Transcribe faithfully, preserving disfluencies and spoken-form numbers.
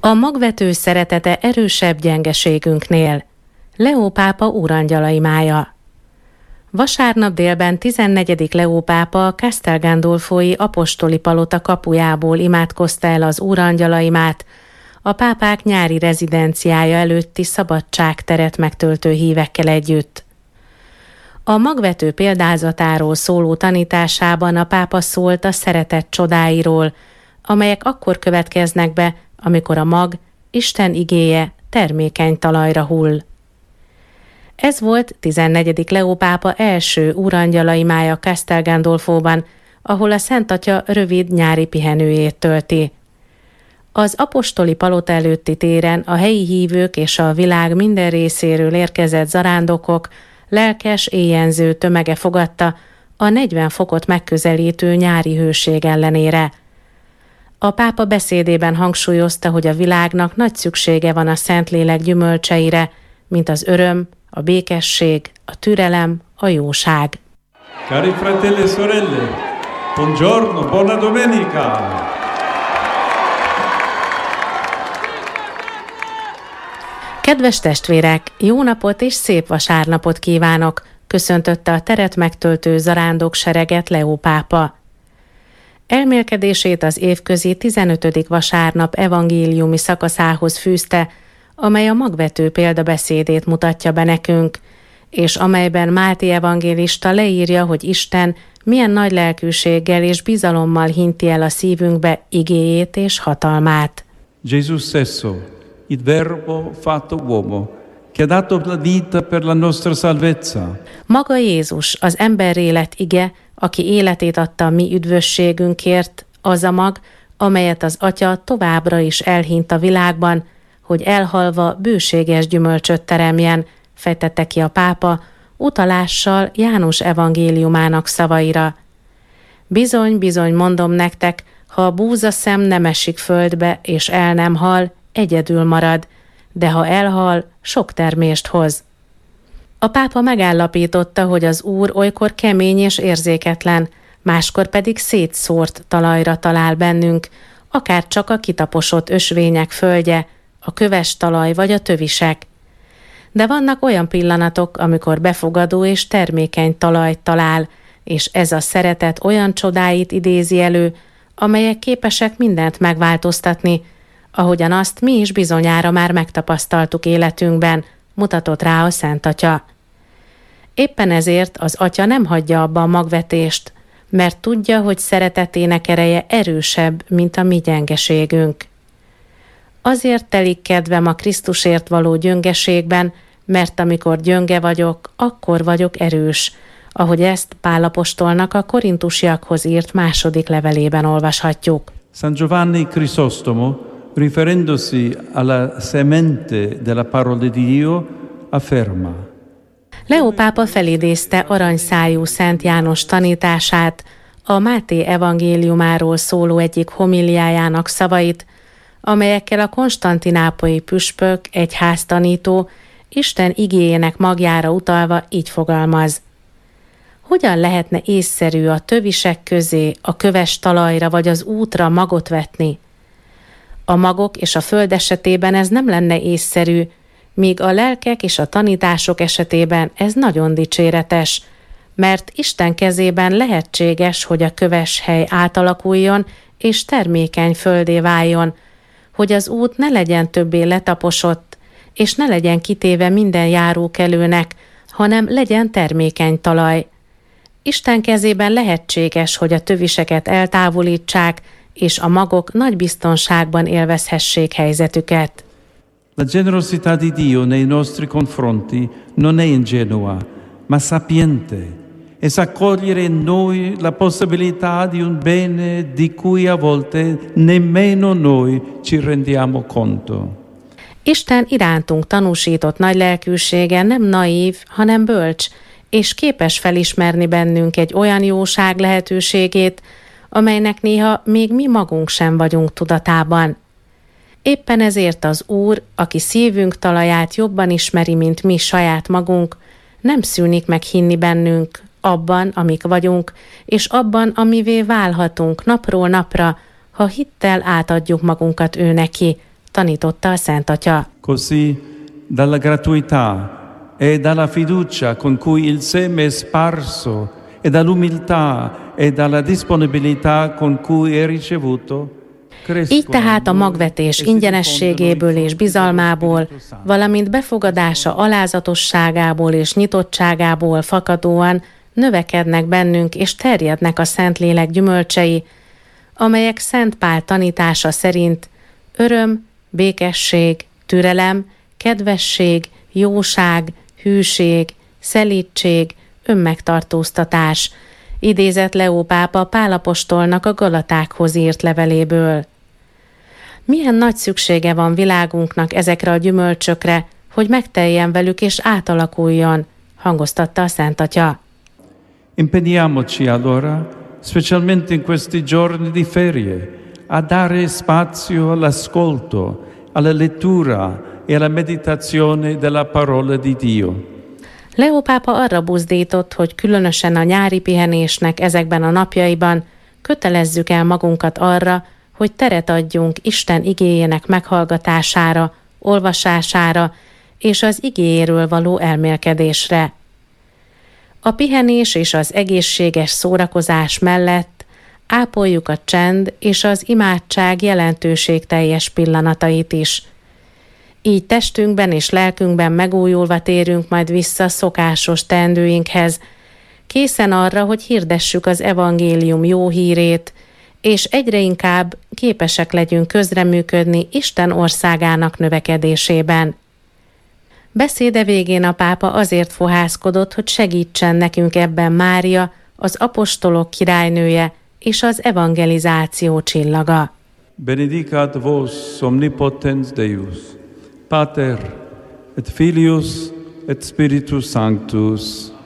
A magvető szeretete erősebb gyengeségünknél. Leó pápa úrangyalai mája. Vasárnap délben tizennegyedik Leó pápa a Castel Gandolfoi apostoli palota kapujából imádkozta el az úrangyalaimát, a pápák nyári rezidenciája előtti szabadságteret megtöltő hívekkel együtt. A magvető példázatáról szóló tanításában a pápa szólt a szeretet csodáiról, amelyek akkor következnek be, amikor a mag, Isten igéje termékeny talajra hull. Ez volt tizennegyedik Leó pápa első úrangyalai mája Castel Gandolfóban, ahol a Szent Atya rövid nyári pihenőjét tölti. Az apostoli palota előtti téren a helyi hívők és a világ minden részéről érkezett zarándokok lelkes, éjjenző tömege fogadta a negyven fokot megközelítő nyári hőség ellenére. A pápa beszédében hangsúlyozta, hogy a világnak nagy szüksége van a Szentlélek gyümölcseire, mint az öröm, a békesség, a türelem, a jóság. Cari fratelli e sorelle, buongiorno, buona domenica! Kedves testvérek, jó napot és szép vasárnapot kívánok, köszöntötte a teret megtöltő zarándok sereget Leó pápa. Elmélkedését az évközi tizenötödik vasárnap evangéliumi szakaszához fűzte, amely a magvető példabeszédét mutatja be nekünk, és amelyben Máté evangélista leírja, hogy Isten milyen nagy lelkűséggel és bizalommal hinti el a szívünkbe igéjét és hatalmát. Gesù stesso, il verbo fatto uomo, che ha dato la vita per la nostra salvezza. Maga Jézus, az emberré lett ige, aki életét adta a mi üdvösségünkért, az a mag, amelyet az Atya továbbra is elhint a világban, hogy elhalva bőséges gyümölcsöt teremjen, fejtette ki a pápa, utalással János evangéliumának szavaira. Bizony, bizony mondom nektek, ha a búzaszem nem esik földbe, és el nem hal, egyedül marad, de ha elhal, sok termést hoz. A pápa megállapította, hogy az Úr olykor kemény és érzéketlen, máskor pedig szétszórt talajra talál bennünk, akár csak a kitaposott ösvények földje, a köves talaj vagy a tövisek. De vannak olyan pillanatok, amikor befogadó és termékeny talajt talál, és ez a szeretet olyan csodáit idézi elő, amelyek képesek mindent megváltoztatni, ahogyan azt mi is bizonyára már megtapasztaltuk életünkben, mutatott rá a Szent Atya. Éppen ezért az Atya nem hagyja abba a magvetést, mert tudja, hogy szeretetének ereje erősebb, mint a mi gyengeségünk. Azért telik kedvem a Krisztusért való gyöngeségben, mert amikor gyönge vagyok, akkor vagyok erős, ahogy ezt Pál apostolnak a korintusiakhoz írt második levelében olvashatjuk. San Giovanni Crisostomo, riferendosi alla semente della parola di Dio, afferma. Leó pápa felidézte aranyszájú Szent János tanítását, a Máté evangéliumáról szóló egyik homiliájának szavait, amelyekkel a konstantinápolyi püspök, egyháztanító, Isten igéjének magjára utalva így fogalmaz. Hogyan lehetne észszerű a tövisek közé, a köves talajra vagy az útra magot vetni? A magok és a föld esetében ez nem lenne észszerű, míg a lelkek és a tanítások esetében ez nagyon dicséretes, mert Isten kezében lehetséges, hogy a köves hely átalakuljon és termékeny földé váljon, hogy az út ne legyen többé letaposott, és ne legyen kitéve minden járókelőnek, hanem legyen termékeny talaj. Isten kezében lehetséges, hogy a töviseket eltávolítsák, és a magok nagy biztonságban élvezhessék helyzetüket. La generosità di Dio nei nostri confronti non è ingenua, ma sapiente, e sa cogliere in noi la possibilità di un bene di cui a volte nemmeno noi ci rendiamo conto. Isten irántunk tanúsított nagy lelkűsége nem naív, hanem bölcs, és képes felismerni bennünk egy olyan jóság lehetőségét, amelynek néha még mi magunk sem vagyunk tudatában. Éppen ezért az Úr, aki szívünk talaját jobban ismeri, mint mi saját magunk, nem szűnik meg hinni bennünk, abban, amik vagyunk, és abban, amivé válhatunk napról napra, ha hittel átadjuk magunkat ő neki, tanította a Szent Atya. Così dalla gratuità e dalla fiducia con cui il seme è sparso e dall'umiltà e dalla disponibilità con cui è ricevuto. Így tehát a magvetés ingyenességéből és bizalmából, valamint befogadása alázatosságából és nyitottságából fakadóan növekednek bennünk és terjednek a Szentlélek gyümölcsei, amelyek Szent Pál tanítása szerint öröm, békesség, türelem, kedvesség, jóság, hűség, szelídség, önmegtartóztatás, idézett Leó pápa Pál apostolnak a Galatákhoz írt leveléből. Milyen nagy szüksége van világunknak ezekre a gyümölcsökre, hogy megteljen velük és átalakuljon, hangoztatta a Szent Atya. Impegniamoci allora, specialmente in questi giorni di ferie, a dare spazio all'ascolto, alla lettura e alla meditazione della parola di Dio. Leó pápa arra buzdított, hogy különösen a nyári pihenésnek ezekben a napjaiban kötelezzük el magunkat arra, hogy teret adjunk Isten igéjének meghallgatására, olvasására és az igéjéről való elmélkedésre. A pihenés és az egészséges szórakozás mellett ápoljuk a csend és az imádság jelentőségteljes pillanatait is. Így testünkben és lelkünkben megújulva térünk majd vissza szokásos teendőinkhez, készen arra, hogy hirdessük az evangélium jó hírét, és egyre inkább képesek legyünk közreműködni Isten országának növekedésében. Beszéde végén a pápa azért fohászkodott, hogy segítsen nekünk ebben Mária, az apostolok királynője és az evangelizáció csillaga. Benedicat vos omnipotens Deus, Pater et Filius et Spiritus Sanctus.